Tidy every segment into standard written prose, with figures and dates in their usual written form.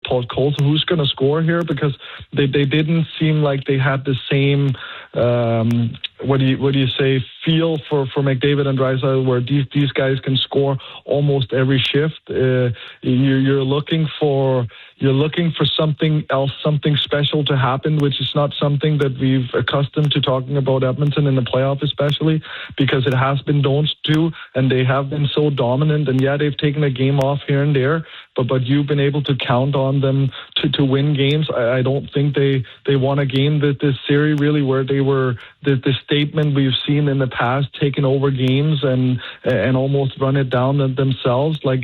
Paul Cole. So who's going to score here? Because they didn't seem like they had the same what do you say, feel for McDavid and Draisaitl, where these guys can score almost every shift. You're looking for something else, something special to happen, which is not something that we've accustomed to talking about Edmonton in the playoff, especially because it has been don't do, and they have been so dominant. And yeah, they've taken a game off here and there, but you've been able to count on them to win games. I don't think they won a game this series really where they were the statement we've seen in the past, taking over games and almost run it down themselves. Like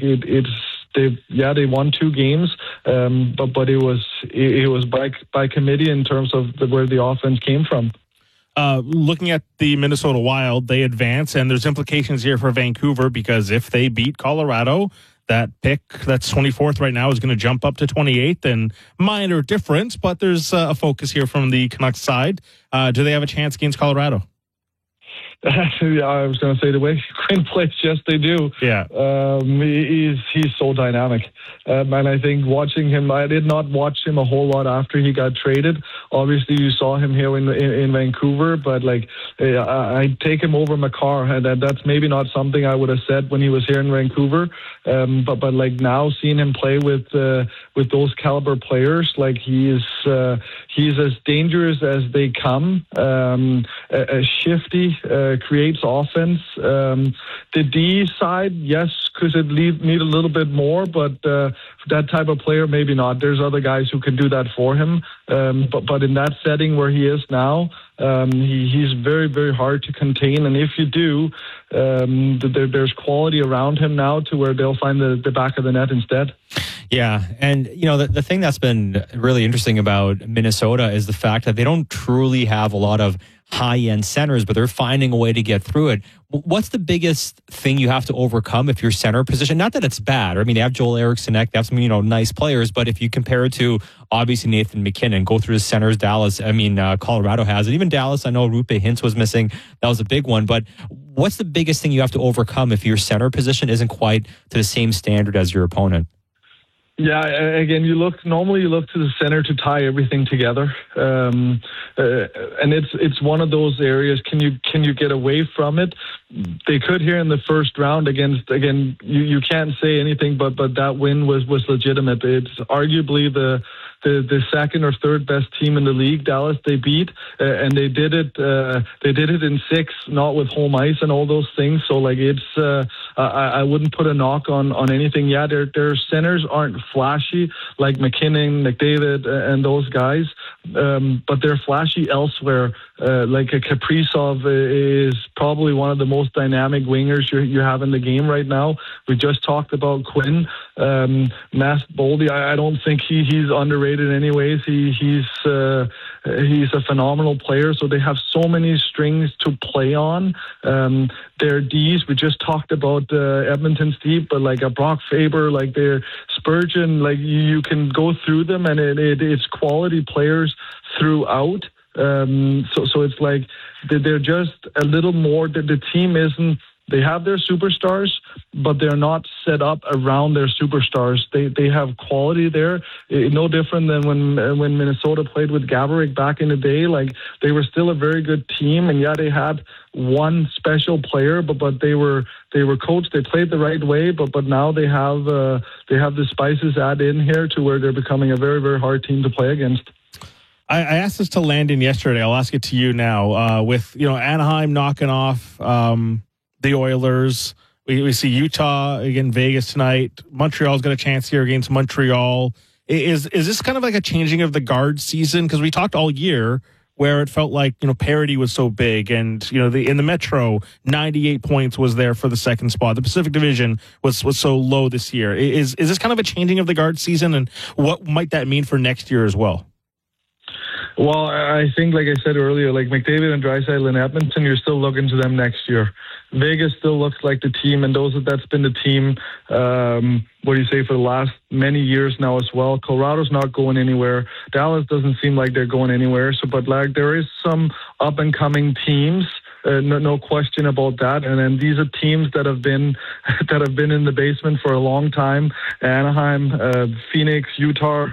they won 2 games, but it was by committee in terms of where the offense came from. Looking at the Minnesota Wild, they advance, and there's implications here for Vancouver because if they beat Colorado, that pick that's 24th right now is going to jump up to 28th, and minor difference, but there's a focus here from the Canucks side. Do they have a chance against Colorado? Yeah, I was going to say the way Quinn plays, yes, they do. Yeah, he's so dynamic, and I think watching him, I did not watch him a whole lot after he got traded. Obviously, you saw him here in Vancouver, but I take him over Makar, and that's maybe not something I would have said when he was here in Vancouver. But now seeing him play with those caliber players, he's as dangerous as they come. Shifty. Creates offense. The D side, yes, could it need a little bit more, but that type of player, maybe not. There's other guys who can do that for him. But in that setting where he is now, he's very, very hard to contain. And if you do, there's quality around him now to where they'll find the back of the net instead. Yeah, and the thing that's been really interesting about Minnesota is the fact that they don't truly have a lot of high-end centers, but they're finding a way to get through it. What's the biggest thing you have to overcome if your center position? Not that it's bad. I mean, they have Joel Eriksson, they have some nice players, but if you compare it to obviously Nathan McKinnon, go through the centers, Colorado has it. Even Dallas, I know Rupe Hintz was missing. That was a big one. But what's the biggest thing you have to overcome if your center position isn't quite to the same standard as your opponent? Yeah, again, you look to the center to tie everything together, and it's one of those areas. Can you get away from it? They could here in the first round again. You can't say anything, but that win was legitimate. It's arguably the second or third best team in the league. Dallas they beat, and they did it. They did it in 6, not with home ice and all those things. So it's I wouldn't put a knock on anything. Yeah, their centers aren't flashy like McKinnon, McDavid, and those guys, but they're flashy elsewhere. Like a Kaprizov is probably one of the most dynamic wingers you have in the game right now. We just talked about Quinn. Matt Boldy, I don't think he's underrated anyways. He's a phenomenal player. So they have so many strings to play on. Their Ds, we just talked about Edmonton's deep, but like a Brock Faber, like their Spurgeon, like you can go through them, and it's quality players throughout. So it's like they're just a little more. The team isn't. They have their superstars, but they're not set up around their superstars. They have quality there. No different than when Minnesota played with Gaborik back in the day. Like they were still a very good team, and yeah, they had one special player, but they were coached. They played the right way, but now they have the spices added in here to where they're becoming a very, very hard team to play against. I asked this to Landon yesterday. I'll ask it to you now. With Anaheim knocking off the Oilers, we see Utah again, Vegas tonight. Montreal's got a chance here against Montreal. Is this kind of like a changing of the guard season? Because we talked all year where it felt like parity was so big, and in the Metro, 98 points was there for the second spot. The Pacific Division was so low this year. Is this kind of a changing of the guard season, and what might that mean for next year as well? Well, I think, like I said earlier, like McDavid and Draisaitl and Edmonton, you're still looking to them next year. Vegas still looks like the team, and that's been the team, for the last many years now as well. Colorado's not going anywhere. Dallas doesn't seem like they're going anywhere. But there is some up-and-coming teams. No question about that. And then these are teams that have been in the basement for a long time. Anaheim, Phoenix, Utah,